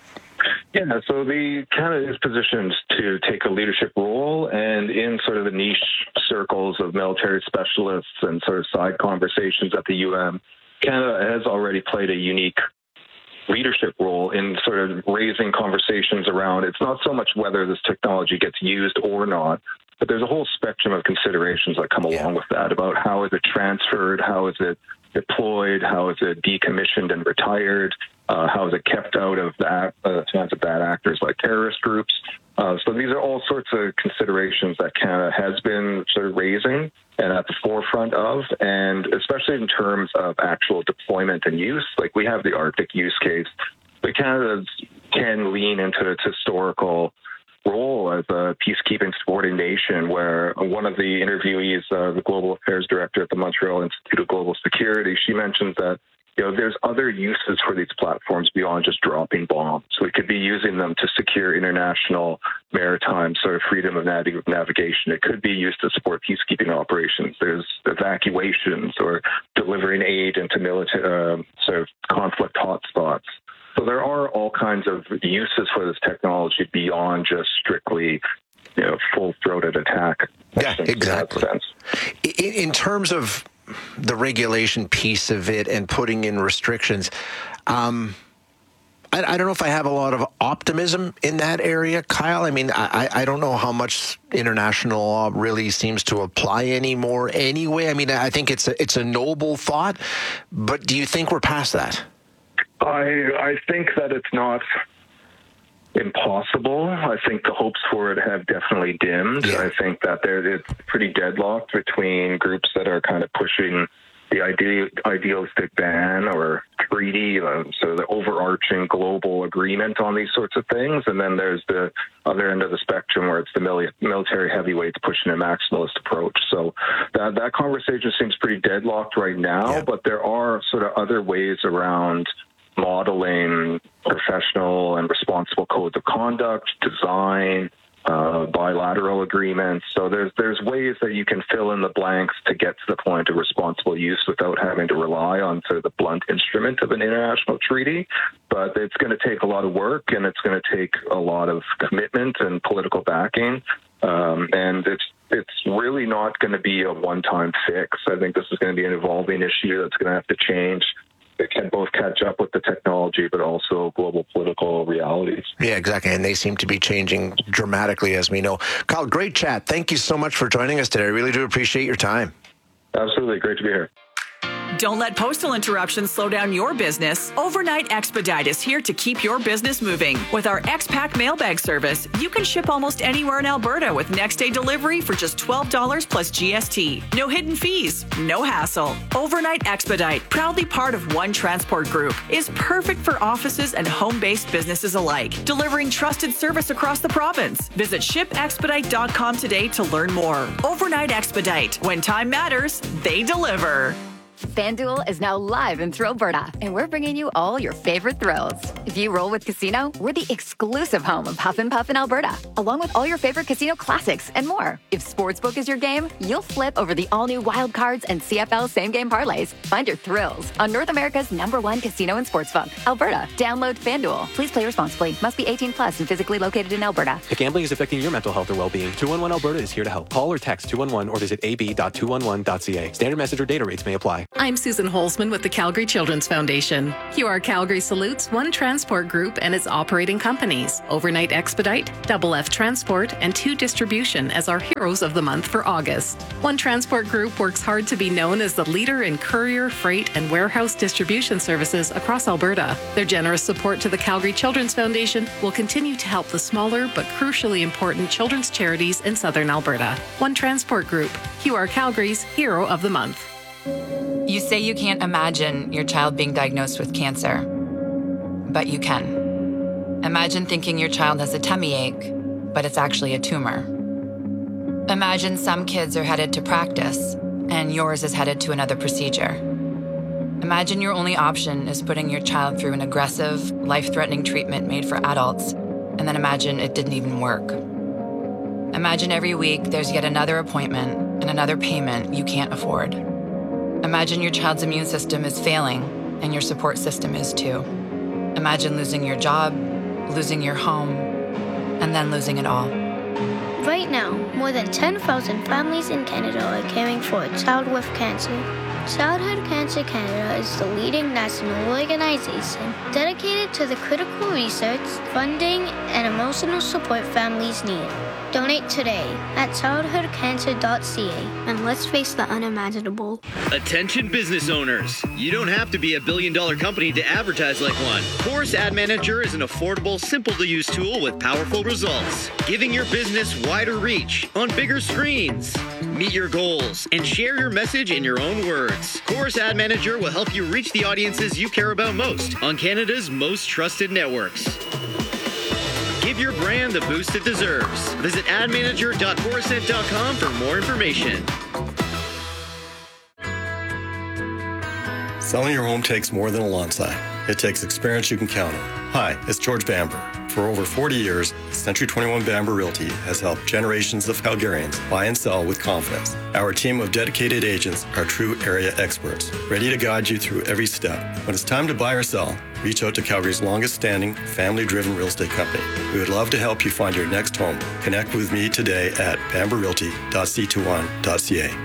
Yeah, so the Canada is positioned to take a leadership role, and in sort of the niche circles of military specialists and sort of side conversations at the U N, Canada has already played a unique leadership role in sort of raising conversations around, it's not so much whether this technology gets used or not, but there's a whole spectrum of considerations that come along with that about how is it transferred, how is it deployed, how is it decommissioned and retired, uh, how is it kept out of that, uh, hands of bad actors like terrorist groups. Uh, so these are all sorts of considerations that Canada has been sort of raising and at the forefront of, and especially in terms of actual deployment and use. Like we have the Arctic use case, but Canada can lean into its historical role as a peacekeeping supporting nation, where one of the interviewees, uh, the global affairs director at the Montreal Institute of Global Security, she mentions that, you know, there's other uses for these platforms beyond just dropping bombs. So we could be using them to secure international maritime sort of freedom of nav- navigation. It could be used to support peacekeeping operations. There's evacuations or delivering aid into military uh, sort of conflict hotspots. So there are all kinds of uses for this technology beyond just strictly, you know, full-throated attack. Yeah, exactly. In, in terms of the regulation piece of it and putting in restrictions, um, I, I don't know if I have a lot of optimism in that area, Kyle. I mean, I, I don't know how much international law really seems to apply anymore anyway. I mean, I think it's a, it's a noble thought, but do you think we're past that? I I think that it's not impossible. I think the hopes for it have definitely dimmed. Yeah. I think that there it's pretty deadlocked between groups that are kind of pushing the idea, idealistic ban or treaty, uh, so the overarching global agreement on these sorts of things, and then there's the other end of the spectrum where it's the mili- military heavyweights pushing a maximalist approach. So that that conversation seems pretty deadlocked right now, yeah. But there are sort of other ways around modeling professional and responsible codes of conduct, design, uh, bilateral agreements. So there's there's ways that you can fill in the blanks to get to the point of responsible use without having to rely on sort of the blunt instrument of an international treaty. But it's going to take a lot of work, and it's going to take a lot of commitment and political backing. Um, and it's it's really not going to be a one-time fix. I think this is going to be an evolving issue that's going to have to change. It can both catch up with the technology, but also global political realities. Yeah, exactly. And they seem to be changing dramatically, as we know. Kyle, great chat. Thank you so much for joining us today. I really do appreciate your time. Absolutely. Great to be here. Don't let postal interruptions slow down your business. Overnight Expedite is here to keep your business moving. With our X-Pack mailbag service, you can ship almost anywhere in Alberta with next-day delivery for just twelve dollars plus G S T. No hidden fees, no hassle. Overnight Expedite, proudly part of One Transport Group, is perfect for offices and home-based businesses alike, delivering trusted service across the province. Visit ship expedite dot com today to learn more. Overnight Expedite. When time matters, they deliver. FanDuel is now live in Thrillberta, and we're bringing you all your favorite thrills. If you roll with Casino, we're the exclusive home of Huff and Puff in Alberta, along with all your favorite casino classics and more. If Sportsbook is your game, you'll flip over the all-new Wild Cards and C F L same-game parlays. Find your thrills on North America's number one casino and sportsbook, Alberta. Download FanDuel. Please play responsibly. Must be eighteen plus and physically located in Alberta. If gambling is affecting your mental health or well-being, two one one Alberta is here to help. Call or text two one one or visit a b dot two one one dot c a. Standard message or data rates may apply. I'm Susan Holzman with the Calgary Children's Foundation. Q R Calgary salutes One Transport Group and its operating companies, Overnight Expedite, Double F Transport, and Two Distribution as our heroes of the month for August. One Transport Group works hard to be known as the leader in courier, freight, and warehouse distribution services across Alberta. Their generous support to the Calgary Children's Foundation will continue to help the smaller but crucially important children's charities in southern Alberta. One Transport Group, Q R Calgary's Hero of the Month. You say you can't imagine your child being diagnosed with cancer, but you can. Imagine thinking your child has a tummy ache, but it's actually a tumor. Imagine some kids are headed to practice, and yours is headed to another procedure. Imagine your only option is putting your child through an aggressive, life-threatening treatment made for adults, and then imagine it didn't even work. Imagine every week there's yet another appointment and another payment you can't afford. Imagine your child's immune system is failing, and your support system is too. Imagine losing your job, losing your home, and then losing it all. Right now, more than ten thousand families in Canada are caring for a child with cancer. Childhood Cancer Canada is the leading national organization dedicated to the critical research, funding, and emotional support families need. Donate today at childhood cancer dot c a and let's face the unimaginable. Attention business owners. You don't have to be a billion dollar company to advertise like one. Chorus Ad Manager is an affordable, simple to use tool with powerful results, giving your business wider reach on bigger screens. Meet your goals and share your message in your own words. Chorus Ad Manager will help you reach the audiences you care about most on Canada's most trusted networks. Give your brand the boost it deserves. Visit ad manager dot chorused dot com for more information. Selling your home takes more than a lawn sign. It takes experience you can count on. Hi, it's George Bamber. For over forty years, Century twenty-one Bamber Realty has helped generations of Calgarians buy and sell with confidence. Our team of dedicated agents are true area experts, ready to guide you through every step. When it's time to buy or sell, reach out to Calgary's longest-standing, family-driven real estate company. We would love to help you find your next home. Connect with me today at bamber realty dot c twenty-one dot c a.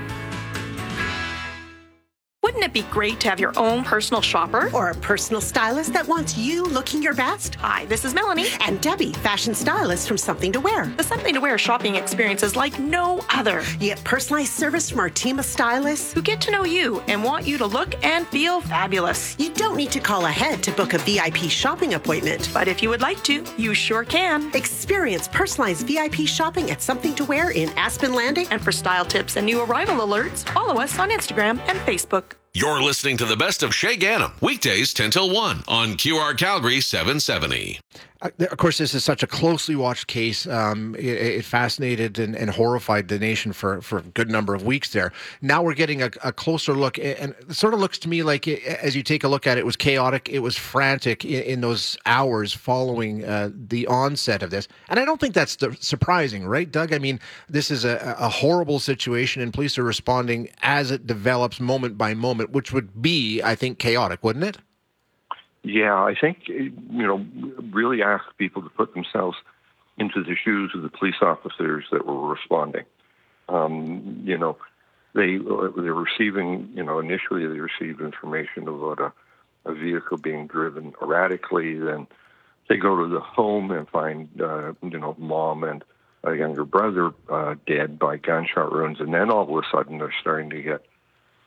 Wouldn't it be great to have your own personal shopper? Or a personal stylist that wants you looking your best? Hi, this is Melanie. And Debbie, fashion stylist from Something to Wear. The Something to Wear shopping experience is like no other. You get personalized service from our team of stylists who get to know you and want you to look and feel fabulous. You don't need to call ahead to book a V I P shopping appointment. But if you would like to, you sure can. Experience personalized V I P shopping at Something to Wear in Aspen Landing. And for style tips and new arrival alerts, follow us on Instagram and Facebook. You're listening to the best of Shay Gannam, weekdays ten till one on Q R Calgary seven seventy. Uh, of course, this is such a closely watched case. Um, it, it fascinated and, and horrified the nation for, for a good number of weeks there. Now we're getting a, a closer look, and it sort of looks to me like, it, as you take a look at it, it was chaotic, it was frantic in, in those hours following uh, the onset of this. And I don't think that's the, surprising, right, Doug? I mean, this is a, a horrible situation, and police are responding as it develops moment by moment, which would be, I think, chaotic, wouldn't it? Yeah, I think, you know, really ask people to put themselves into the shoes of the police officers that were responding. Um, you know, they they're receiving, you know, initially they received information about a, a vehicle being driven erratically. Then they go to the home and find, uh, you know, mom and a younger brother uh, dead by gunshot wounds. And then all of a sudden they're starting to get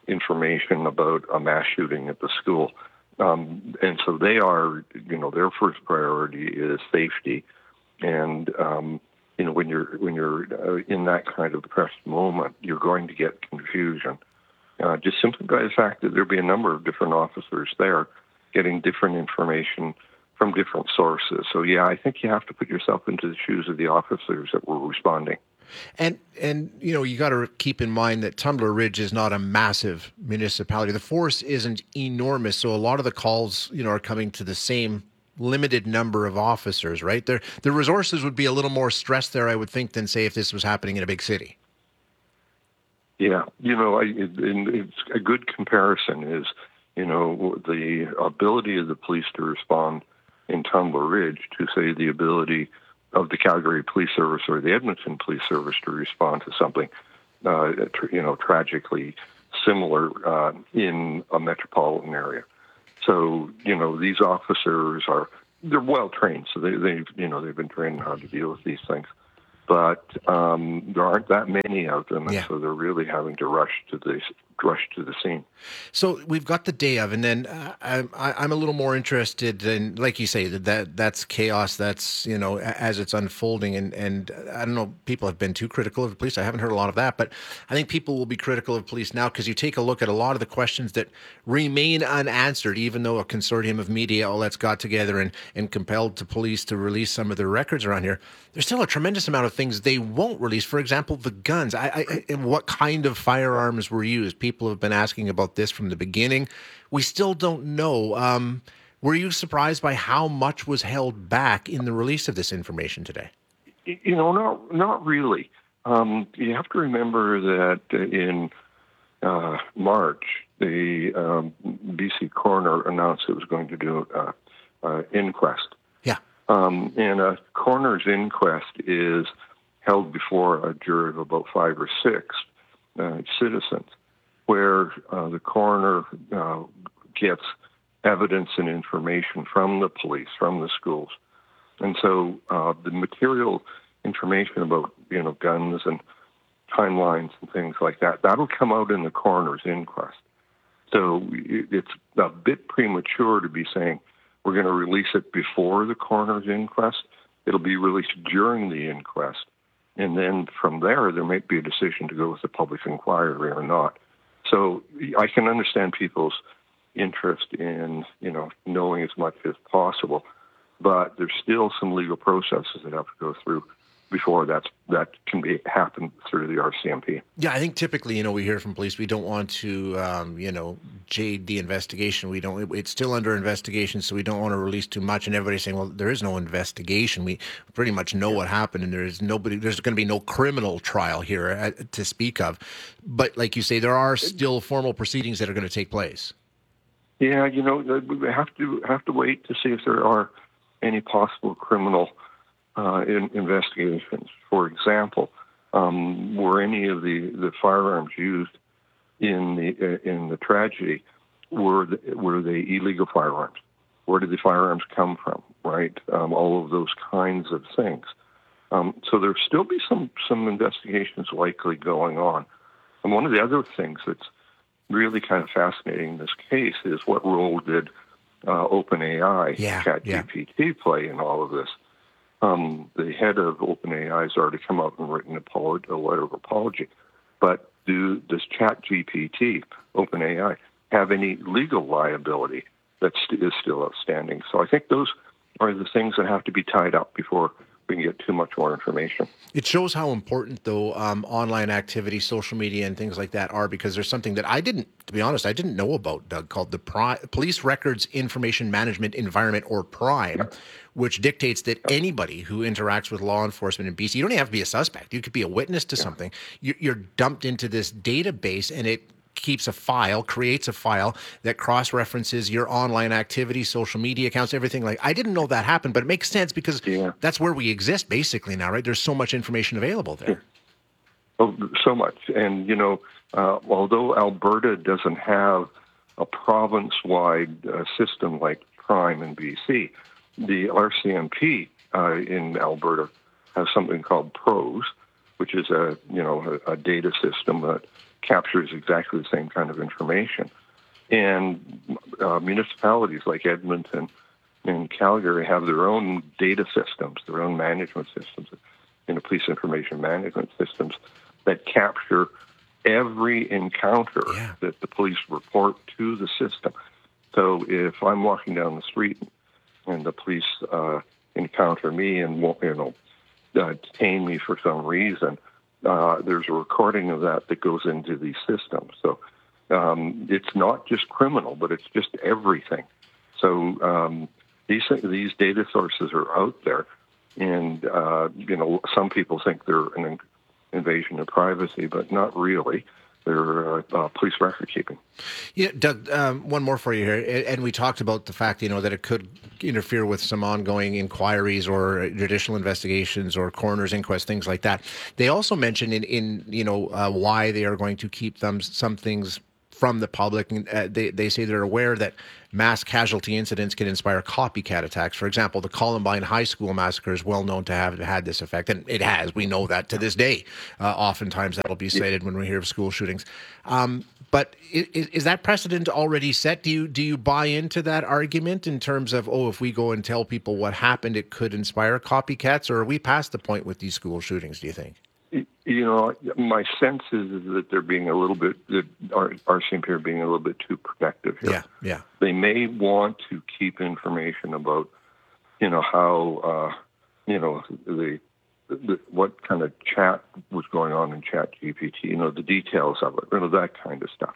information about a mass shooting at the school. Um, and so they are, you know, their first priority is safety. And, um, you know, when you're when you're uh, in that kind of depressed moment, you're going to get confusion. Uh, just simply by the fact that there'll be a number of different officers there getting different information from different sources. So, yeah, I think you have to put yourself into the shoes of the officers that were responding. And, and you know, you got to keep in mind that Tumbler Ridge is not a massive municipality. The force isn't enormous, so a lot of the calls, you know, are coming to the same limited number of officers, right? Their the resources would be a little more stressed there, I would think, than, say, if this was happening in a big city. Yeah, you know, I, it, it's a good comparison is, you know, the ability of the police to respond in Tumbler Ridge to, say, the ability of the Calgary Police Service or the Edmonton Police Service to respond to something, uh, you know, tragically similar uh, in a metropolitan area. So, you know, these officers are, they're well trained, so they, they've, you know, they've been trained how to deal with these things. But um, there aren't that many of them, and yeah. so they're really having to rush to the rush to the scene. So we've got the day of, and then uh, I, I'm a little more interested in, like you say, that, that that's chaos. That's, you know, as it's unfolding, and and I don't know, people have been too critical of the police. I haven't heard a lot of that, but I think people will be critical of police now because you take a look at a lot of the questions that remain unanswered, even though a consortium of media outlets got together and and compelled the police to release some of their records around here. There's still a tremendous amount of things they won't release. For example, the guns. I, I and what kind of firearms were used? People have been asking about this from the beginning. We still don't know. Um, were you surprised by how much was held back in the release of this information today? You know, not not really. Um, you have to remember that in uh, March, the um, B C coroner announced it was going to do an uh, inquest. Yeah. Um, and a coroner's inquest is held before a jury of about five or six uh, citizens, where uh, the coroner uh, gets evidence and information from the police, from the schools. And so uh, the material information about, you know, guns and timelines and things like that, that'll come out in the coroner's inquest. So it's a bit premature to be saying we're going to release it before the coroner's inquest. It'll be released during the inquest. And then from there, there might be a decision to go with the public inquiry or not. So I can understand people's interest in, you know, knowing as much as possible, but there's still some legal processes that have to go through before that's, that can be happen through the R C M P. Yeah, I think typically, you know, we hear from police, we don't want to, um, you know, jade the investigation. We don't, it's still under investigation, so we don't want to release too much. And everybody's saying, well, there is no investigation. We pretty much know what happened, and there is nobody, there's going to be no criminal trial here at, to speak of. But like you say, there are still formal proceedings that are going to take place. Yeah, you know, we have to have to wait to see if there are any possible criminal uh, in, investigations. For example, um, were any of the, the firearms used in the uh, in the tragedy, were the, were they illegal firearms? Where did the firearms come from? Right, um, all of those kinds of things. Um, so there'll still be some some investigations likely going on. And one of the other things that's really kind of fascinating in this case is what role did uh, OpenAI, yeah, ChatGPT, yeah. play in all of this? Um, the head of OpenAI has already come out and written a letter of apology. But do, does ChatGPT, OpenAI, have any legal liability that st- is still outstanding? So I think those are the things that have to be tied up before we can get too much more information. It shows how important, though, um, online activity, social media, and things like that are, because there's something that I didn't, to be honest, I didn't know about, Doug, called the Pri- Police Records Information Management Environment, or PRIME, yeah. which dictates that anybody who interacts with law enforcement in B C, you don't even have to be a suspect. You could be a witness to yeah. something. You're dumped into this database, and it keeps a file, creates a file that cross-references your online activity, social media accounts, everything. Like, I didn't know that happened, but it makes sense because yeah. that's where we exist basically now, right? There's so much information available there. Yeah. Oh, so much. And, you know, uh, although Alberta doesn't have a province-wide uh, system like PRIME in B C, the R C M P uh, in Alberta has something called PROS, which is a you know a, a data system that captures exactly the same kind of information. And uh, municipalities like Edmonton and Calgary have their own data systems, their own management systems, you know, police information management systems that capture every encounter yeah. that the police report to the system. So if I'm walking down the street and the police uh, encounter me and you know uh, detain me for some reason, uh, there's a recording of that that goes into these systems. So um, it's not just criminal, but it's just everything. So um, these these data sources are out there, and uh, you know some people think they're an invasion of privacy, but not really. They're uh, uh, police record keeping. Yeah, Doug, um, one more for you here. And we talked about the fact, you know, that it could interfere with some ongoing inquiries or judicial investigations or coroner's inquest, things like that. They also mentioned in, in you know, uh, why they are going to keep them some things from the public. And uh, they, they say they're aware that mass casualty incidents can inspire copycat attacks. For example, the Columbine High School massacre is well known to have had this effect, and it has. We know that to this day. Uh, oftentimes that'll be cited when we hear of school shootings. Um, but is, is that precedent already set? Do you do you buy into that argument in terms of, oh, if we go and tell people what happened, it could inspire copycats, or are we past the point with these school shootings, do you think? You know, my sense is, is that they're being a little bit, that R C M P are being a little bit too protective here. Yeah, yeah. They may want to keep information about, you know, how, uh, you know, the, the what kind of chat was going on in Chat G P T, you know, the details of it, you know, that kind of stuff.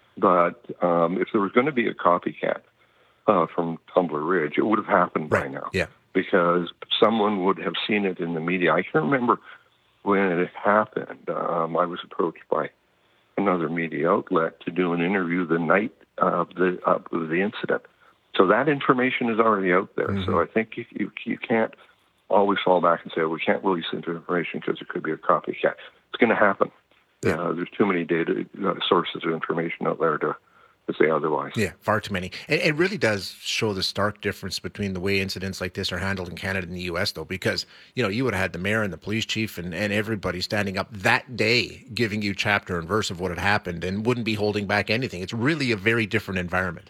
But um, if there was going to be a copycat uh, from Tumbler Ridge, it would have happened right. by now. Yeah. Because someone would have seen it in the media. I can remember when it happened, um, I was approached by another media outlet to do an interview the night of the of the incident. So that information is already out there. Mm-hmm. So I think you, you you can't always fall back and say, well, we can't release this information because it could be a copycat. It's going to happen. Yeah. Uh, there's too many data uh, sources of information out there to to say otherwise. Yeah, far too many. It, it really does show the stark difference between the way incidents like this are handled in Canada and the U S, though, because, you know, you would have had the mayor and the police chief and, and everybody standing up that day giving you chapter and verse of what had happened and wouldn't be holding back anything. It's really a very different environment.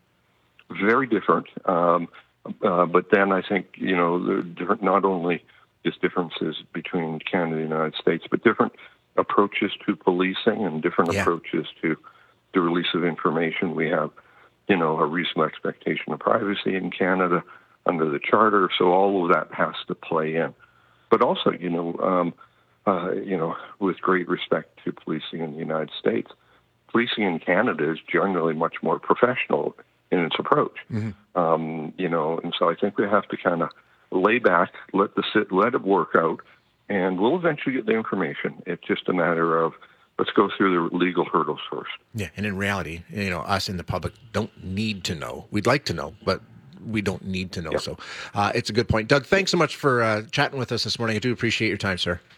Very different. Um, uh, but then I think, you know, the different, not only just differences between Canada and the United States, but different approaches to policing and different yeah. approaches to the release of information. We have, you know, a reasonable expectation of privacy in Canada under the Charter, so all of that has to play in. But also, you know, um, uh, you know, with great respect to policing in the United States, policing in Canada is generally much more professional in its approach. Mm-hmm. Um, you know, and so I think we have to kind of lay back, let the sit, let it work out, and we'll eventually get the information. It's just a matter of let's go through the legal hurdles first. Yeah, and in reality, you know, us in the public don't need to know. We'd like to know, but we don't need to know. Yep. So uh, it's a good point. Doug, thanks so much for uh, chatting with us this morning. I do appreciate your time, sir.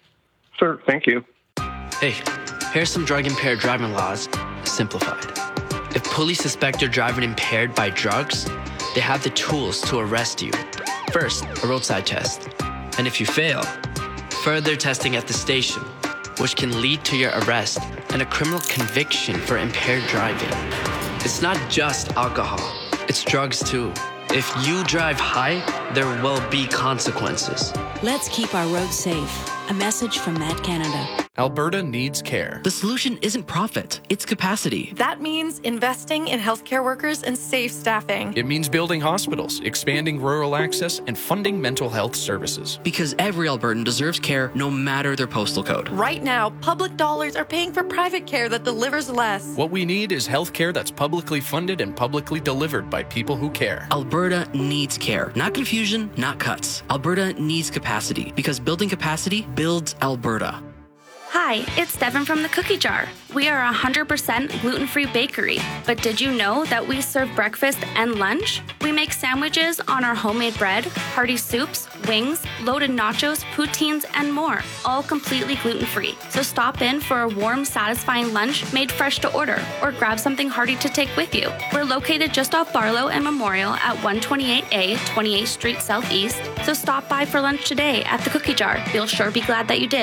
Sir, thank you. Hey, here's some drug-impaired driving laws, simplified. If police suspect you're driving impaired by drugs, they have the tools to arrest you. First, a roadside test. And if you fail, further testing at the station, which can lead to your arrest and a criminal conviction for impaired driving. It's not just alcohol, it's drugs too. If you drive high, there will be consequences. Let's keep our roads safe. A message from Met Canada. Alberta needs care. The solution isn't profit, it's capacity. That means investing in healthcare workers and safe staffing. It means building hospitals, expanding rural access, and funding mental health services. Because every Albertan deserves care no matter their postal code. Right now, public dollars are paying for private care that delivers less. What we need is healthcare that's publicly funded and publicly delivered by people who care. Alberta needs care, not confusion, not cuts. Alberta needs capacity, because building capacity builds Alberta. Hi, it's Devin from the Cookie Jar. We are a one hundred percent gluten-free bakery, but did you know that we serve breakfast and lunch? We make sandwiches on our homemade bread, hearty soups, wings, loaded nachos, poutines, and more, all completely gluten-free. So stop in for a warm, satisfying lunch made fresh to order, or grab something hearty to take with you. We're located just off Barlow and Memorial at one twenty-eight A, twenty-eighth Street Southeast, so stop by for lunch today at the Cookie Jar. You'll sure be glad that you did.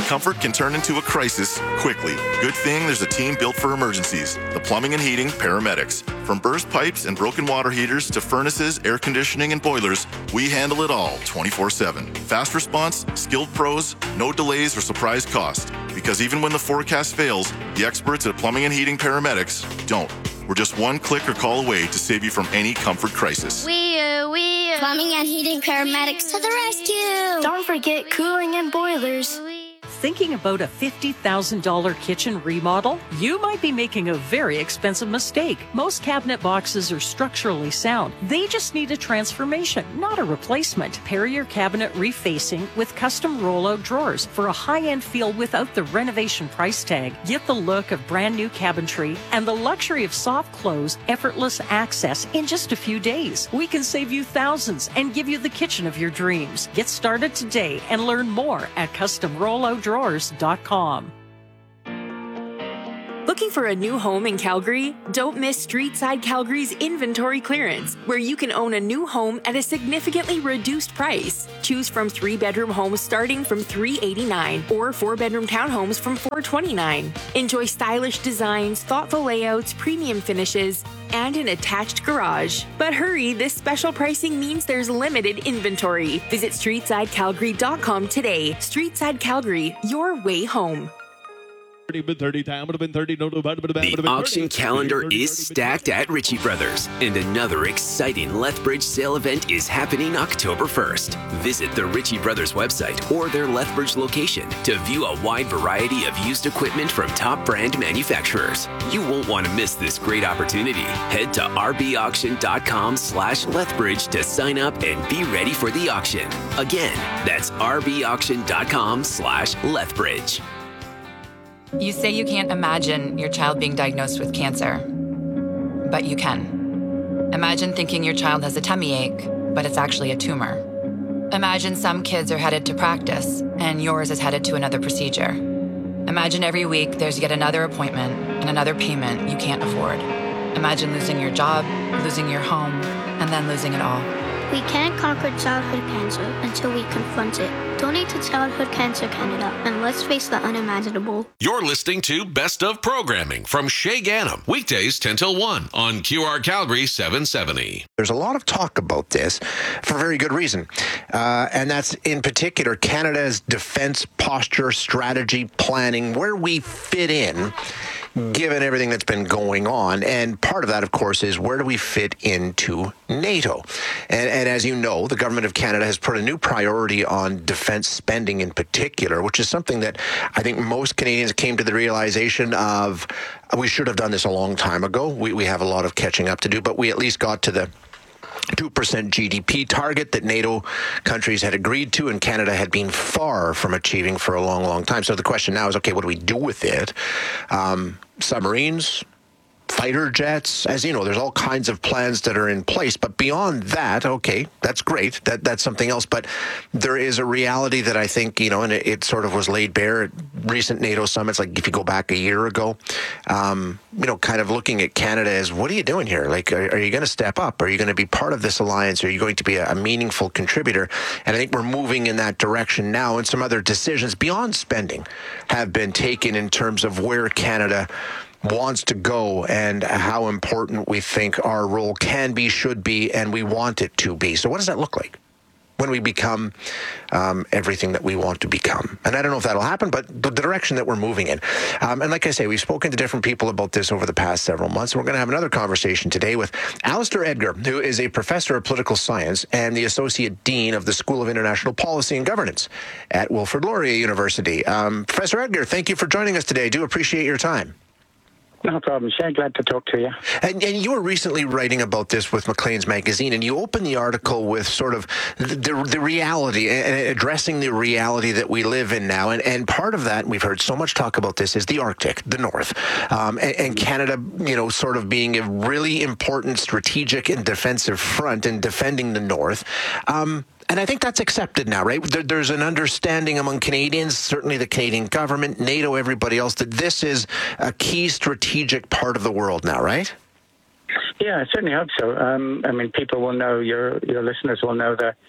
comfort can turn into a crisis quickly. Good thing there's a team built for emergencies. The Plumbing and Heating Paramedics. From burst pipes and broken water heaters to furnaces, air conditioning, and boilers, we handle it all twenty-four seven. Fast response, skilled pros, no delays or surprise cost. Because even when the forecast fails, the experts at Plumbing and Heating Paramedics don't. We're just one click or call away to save you from any comfort crisis. We, uh, we, uh, Plumbing and Heating Paramedics to the rescue. Don't forget cooling and boilers. Thinking about a fifty thousand dollars kitchen remodel? You might be making a very expensive mistake. Most cabinet boxes are structurally sound. They just need a transformation, not a replacement. Pair your cabinet refacing with custom rollout drawers for a high-end feel without the renovation price tag. Get the look of brand new cabinetry and the luxury of soft close, effortless access in just a few days. We can save you thousands and give you the kitchen of your dreams. Get started today and learn more at custom rollout drawers dot com. Looking for a new home in Calgary? Don't miss Streetside Calgary's inventory clearance, where you can own a new home at a significantly reduced price. Choose from three-bedroom homes starting from three hundred eighty-nine dollars or four-bedroom townhomes from four hundred twenty-nine dollars. Enjoy stylish designs, thoughtful layouts, premium finishes, and an attached garage. But hurry, this special pricing means there's limited inventory. Visit streetside calgary dot com today. Streetside Calgary, your way home. The auction calendar is stacked at Ritchie Brothers, and another exciting Lethbridge sale event is happening October first. Visit the Ritchie Brothers website or their Lethbridge location to view a wide variety of used equipment from top brand manufacturers. You won't want to miss this great opportunity. Head to r b auction dot com slash Lethbridge to sign up and be ready for the auction. Again, that's r b auction dot com slash Lethbridge. You say you can't imagine your child being diagnosed with cancer, but you can. Imagine thinking your child has a tummy ache, but it's actually a tumor. Imagine some kids are headed to practice, and yours is headed to another procedure. Imagine every week there's yet another appointment and another payment you can't afford. Imagine losing your job, losing your home, and then losing it all. We can't conquer childhood cancer until we confront it. Donate to Childhood Cancer Canada, and let's face the unimaginable. You're listening to Best of Programming from Shay Ganem, weekdays ten till one on Q R Calgary seven seventy. There's a lot of talk about this for very good reason. Uh, and that's in particular Canada's defense posture, strategy, planning, where we fit in, given everything that's been going on. And part of that, of course, is where do we fit into NATO? And, and as you know, the government of Canada has put a new priority on defense spending in particular, which is something that I think most Canadians came to the realization of, we should have done this a long time ago. We, we have a lot of catching up to do, but we at least got to the two percent G D P target that NATO countries had agreed to, and Canada had been far from achieving for a long, long time. So the question now is, okay, what do we do with it? Um, submarines, fighter jets, as you know, there's all kinds of plans that are in place. But beyond that, okay, that's great. That that's something else. But there is a reality that I think, you know, and it, it sort of was laid bare at recent NATO summits, like if you go back a year ago, um, you know, kind of looking at Canada as, what are you doing here? Like, are, are you going to step up? Are you going to be part of this alliance? Are you going to be a, a meaningful contributor? And I think we're moving in that direction now. And some other decisions beyond spending have been taken in terms of where Canada wants to go and how important we think our role can be, should be, and we want it to be. So what does that look like when we become um, everything that we want to become? And I don't know if that'll happen, but the direction that we're moving in. Um, and like I say, we've spoken to different people about this over the past several months. We're going to have another conversation today with Alistair Edgar, who is a professor of political science and the associate dean of the School of International Policy and Governance at Wilfrid Laurier University. Um, Professor Edgar, thank you for joining us today. I do appreciate your time. No problem, Shay. Glad to talk to you. And, and you were recently writing about this with Maclean's magazine, and you opened the article with sort of the, the, the reality, and addressing the reality that we live in now. And, and part of that, we've heard so much talk about this, is the Arctic, the North, um, and, and Canada, you know, sort of being a really important strategic and defensive front in defending the North. Um, And I think that's accepted now, right? There, there's an understanding among Canadians, certainly the Canadian government, NATO, everybody else, that this is a key strategic part of the world now, right? Yeah, I certainly hope so. Um, I mean, people will know, your your listeners will know that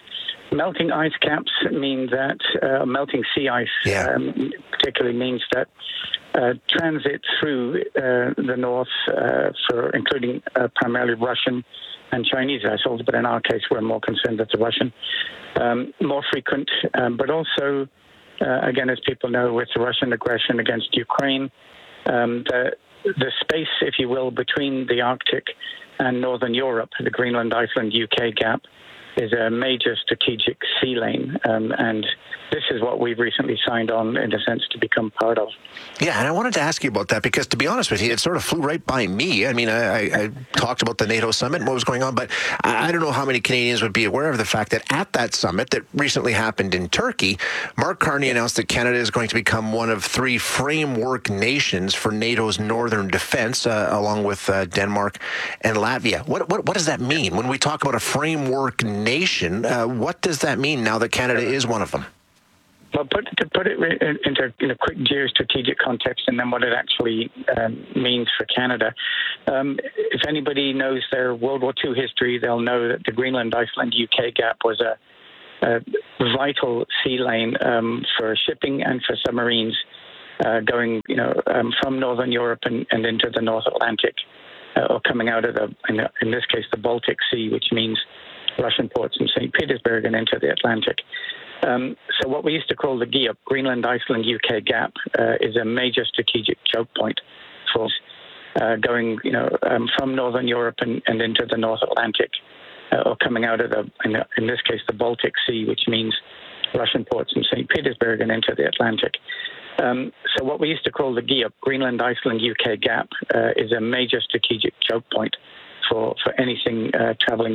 Melting ice caps mean that uh, melting sea ice yeah. um, particularly means that uh, transit through uh, the north, uh, for including uh, primarily Russian and Chinese vessels, but in our case we're more concerned with the Russian, um, more frequent, um, but also, uh, again, as people know, with the Russian aggression against Ukraine, um, the, the space, if you will, between the Arctic and Northern Europe, the Greenland, Iceland, U K gap, is a major strategic sea lane, um, and this is what we've recently signed on, in a sense, to become part of. Yeah, and I wanted to ask you about that because, to be honest with you, it sort of flew right by me. I mean, I, I, I talked about the NATO summit and what was going on, but I, I don't know how many Canadians would be aware of the fact that at that summit that recently happened in Turkey, Mark Carney announced that Canada is going to become one of three framework nations for NATO's northern defense, uh, along with uh, Denmark and Latvia. What, what what does that mean? When we talk about a framework nation, uh, what does that mean now that Canada is one of them? Well, put, to put it into in a quick geostrategic context, and then what it actually um, means for Canada. Um, if anybody knows their World War Two history, they'll know that the Greenland, Iceland, U K gap was a, a vital sea lane um, for shipping and for submarines uh, going, you know, um, from Northern Europe and, and into the North Atlantic, uh, or coming out of the, in, the, in this case, the Baltic Sea, which means Russian ports in Saint Petersburg and into the Atlantic. Um, so what we used to call the G I A P, Greenland, Iceland, U K gap, uh, is a major strategic choke point for uh, going, you know, um, from Northern Europe and, and into the North Atlantic, uh, or coming out of the, in, the, in this case, the Baltic Sea, which means Russian ports in Saint Petersburg and into the Atlantic. Um, so what we used to call the G I A P, Greenland, Iceland, U K gap, uh, is a major strategic choke point for, for anything uh, traveling